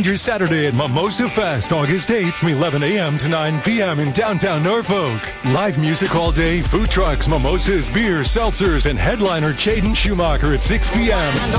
your Saturday at Mimosa Fest, August 8th from 11 a.m. to 9 p.m. in downtown Norfolk. Live music all day, food trucks, mimosas, beers, seltzers, and headliner Jaden Schumacher at 6 p.m.